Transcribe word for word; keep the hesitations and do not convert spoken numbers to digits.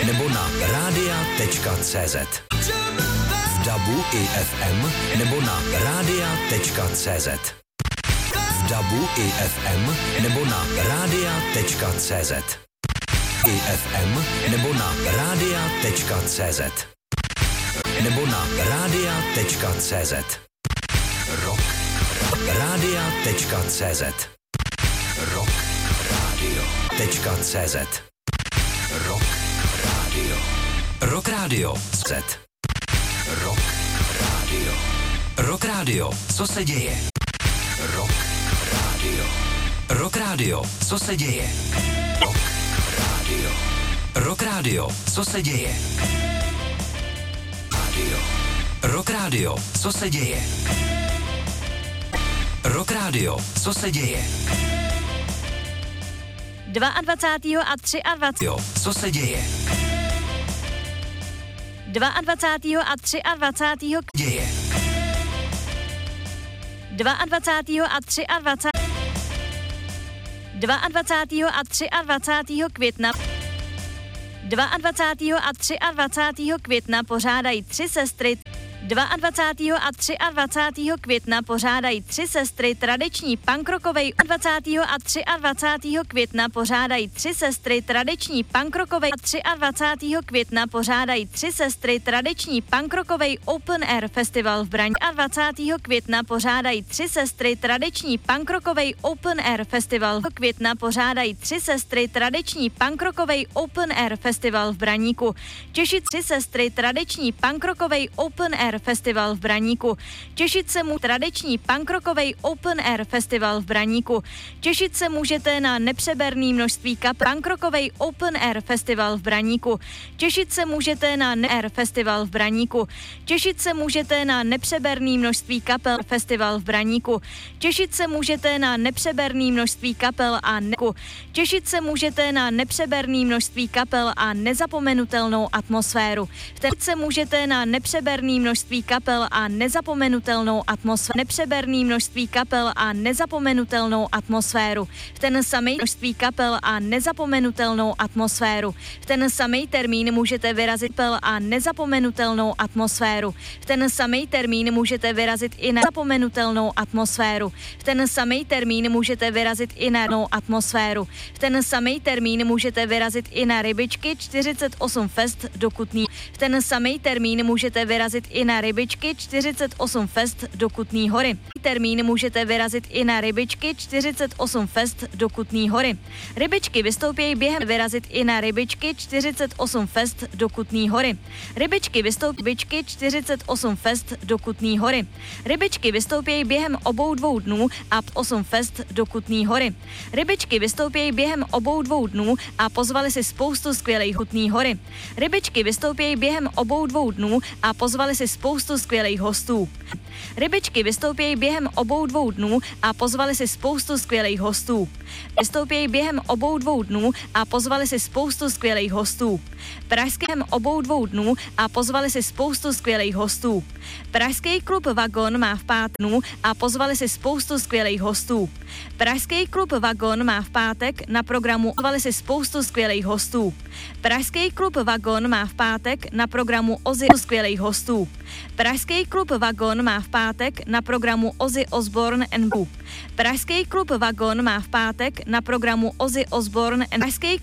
nebo na radia tečka cé zet. V dabu i ef em nebo na radia tečka cé zet. V dabu i ef em nebo na radia tečka cé zet. I ef em nebo na radia tečka cé zet. Nebo na radia tečka cé zet. Rock radia tečka cé zet. Rock radio tečka cé zet. Rock radio. Rock radio Z. Rock radio. Rock radio. Co se děje? Rock radio. Rock radio. Co se děje? Rock radio. Rock radio. Co se děje? Radio. Rock radio. Co se děje? Rock radio. Co se děje? dvacátého druhého a dvacátého třiadvacátého Jo, co se děje? dvacátého druhého a dvacátého třiadvacátého Děje. dvacátého druhého a dvacátého třiadvacátého dvacátého druhého a dvacátého třiadvacátého května dvacátého druhého a dvacátého třiadvacátého května pořádají tři sestry dvacátého druhého a dvacátého třiadvacátého května pořádají tři sestry tradiční punkrokovej dvacátého druhého a dvacátého třiadvacátého května pořádají tři sestry tradiční punkrokovej dvacátého třiadvacátého května pořádají tři sestry tradiční punkrokovej Open Air Festival v Braně dvacátého druhého května pořádají tři sestry tradiční punkrokovej Open Air Festival v května pořádají tři sestry tradiční punkrokovej Open Air Festival v Braníku. Těšit tři sestry tradiční punkrokovej Open Air Festival v Braníku. Těšit se mu tradiční punkrokovej Open Air Festival v Braníku. Těšit se můžete na nepřeberný množství kapel punkrokovej Open Air Festival v Braníku. Těšit se můžete na Air Festival v Braníku. Těšit se můžete na nepřeberný množství kapel Festival v Braníku. Těšit se můžete na nepřeberný množství kapel a neku. Těšit se můžete na nepřeberný množství kapel a nezapomenutelnou atmosféru. Těšit se můžete na nepřeberný množství kapel a nezapomenutelnou atmosféru. Nepřeberný množství kapel a nezapomenutelnou atmosféru. V ten samý množství kapel a nezapomenutelnou atmosféru. V ten samý termín můžete vyrazit kapel a nezapomenutelnou atmosféru. V ten samý termín můžete vyrazit i na zapomenutelnou atmosféru. V ten samý termín můžete vyrazit i na novou atmosféru. V ten samý termín můžete vyrazit i na Rybičky čtyřicet osm Fest do Kutný. V ten samý termín můžete vyrazit i na Rybičky čtyřicet osm Fest do Kutný Hory. Termín můžete vyrazit i na Rybičky čtyřicet osm Fest do Kutný Hory. Rybičky vystoupí během vyrazit i na Rybičky čtyřicet osm Fest do Kutný Hory. Rybičky vystoupí Rybičky čtyřicet osm Fest do Kutný Hory. Rybičky vystoupí během obou dvou dnů a osm Fest do Kutný Hory. Rybičky vystoupí během obou dvou dnů a pozvali si spoustu skvělých Kutný Hory. Rybičky vystoupí během obou dvou dnů a pozvali si spoustu skvělých hostů. Rybičky vystoupí během obou dvou dnů a pozvali si spoustu skvělých hostů. Vystoupí během obou dvou dnů a pozvali si spoustu skvělých hostů. Pražském obou dvou dnů a pozvali si spoustu skvělých hostů. Pražský klub Vagon má v pátek dnů a pozvali si spoustu skvělých hostů. Pražský klub Vagon má v pátek na programu pozvali si spoustu skvělých hostů. Pražský klub Vagon má v pátek na programu Ozzy skvělých hostů. Pražský klub Vagon má v pátek na programu Ozzy Osbourne and Boo. Pražský klub Vagon má v pátek na programu Ozzy Osbourne and Pražský